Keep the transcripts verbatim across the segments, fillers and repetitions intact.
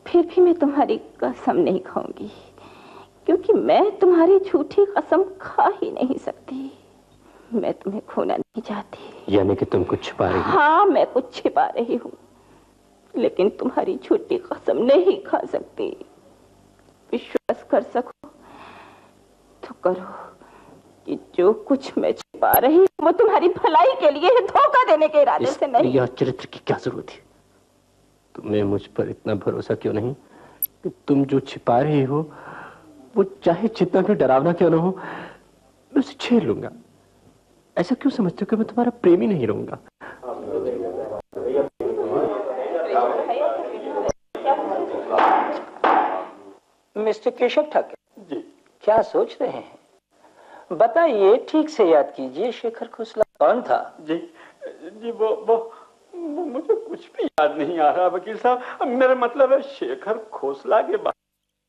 फिर भी मैं तुम्हारी कसम नहीं खाऊंगी, क्योंकि मैं तुम्हारी झूठी कसम खा ही नहीं सकती। मैं तुम्हें खोना नहीं चाहती। यानी कि तुम कुछ छिपा रही हो? हाँ, मैं कुछ छिपा रही हूँ, लेकिन तुम्हारी झूठी कसम नहीं खा सकती। विश्वास कर सको तो करो कि जो कुछ मैं छिपा रही हूँ वो तुम्हारी भलाई के लिए है, धोखा देने के इरादे से नहीं। यह चरित्र की क्या जरूरत है? तुम्हें मुझ पर इतना भरोसा क्यों नहीं कि तुम जो छिपा रही हो वो चाहे जितना भी डरावना क्यों ना हो, मैं उसे छेड़ लूंगा। ऐसा क्यों समझते हो कि मैं तुम्हारा प्रेमी नहीं रहूंगा? मिस्टर केशव ठाकुर जी, क्या सोच रहे हैं? बताइए, ठीक से याद कीजिए, शेखर खोसला कौन था? जी जी वो वो, वो मुझे कुछ भी याद नहीं आ रहा वकील साहब। मेरा मतलब है शेखर खोसला के बाद।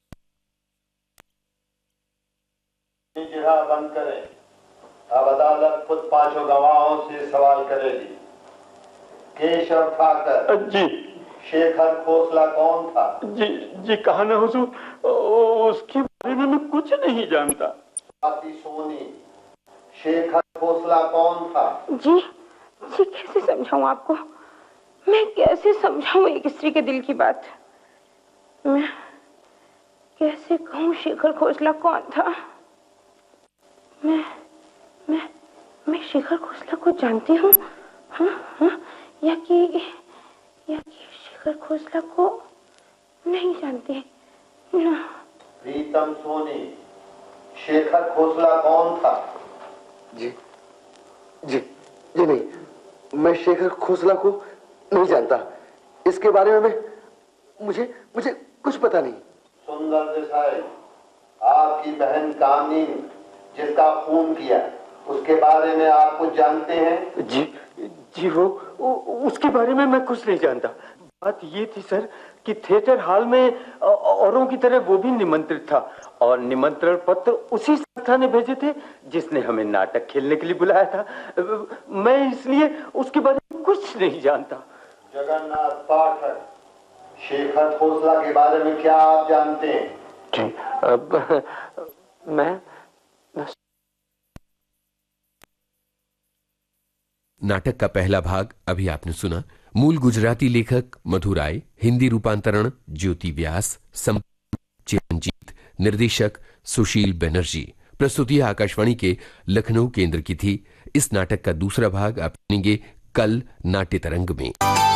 बंद करें। अब अदालत खुद पांचों गवाहों से सवाल करेगी। केशव ठाकुर जी, शेखर खोसला कौन था? जी जी कहा ना हुजूर, उसके बारे में मैं कुछ नहीं जानता। सोनी, शेखर खोसला कौन था? जी जी कैसे समझाऊं आपको? मैं कैसे समझाऊं एक स्त्री के दिल की बात? मैं कैसे कहूं शेखर खोसला कौन था? मैं मैं मैं शेखर खोसला को जानती हूँ, हाँ हाँ, या कि या कि शेखर खोसला को नहीं जानती ना। प्रीतम सोनी, शेखर खोसला कौन था? जी जी जी नहीं, मैं शेखर खोसला को नहीं जानता। इसके बारे में मैं मुझे मुझे कुछ पता नहीं। सुंदर देसाई, आपकी बहन कामनीन जिसका खून किया, उसके बारे में आप कुछ जानते हैं? जी जी वो, वो उसके बारे में मैं कुछ नहीं जानता। बात ये थी सर कि थिएटर हॉल में औरों की तरह वो भी निमंत्रित था, और निमंत्रण पत्र उसी संस्था ने भेजे थे जिसने हमें नाटक खेलने के लिए बुलाया था। मैं इसलिए उसके बारे में कुछ नहीं जानता। जगन्नाथ पाठक, शेखर खोसला के बारे में क्या आप जानते हैं? जी, अब मैं नाटक का पहला भाग अभी आपने सुना। मूल गुजराती लेखक मधु राय, हिंदी रूपांतरण ज्योति व्यास, चिरंजीत, निर्देशक सुशील बनर्जी। प्रस्तुति आकाशवाणी के लखनऊ केंद्र की थी। इस नाटक का दूसरा भाग आप सुनेंगे कल नाट्य तरंग में।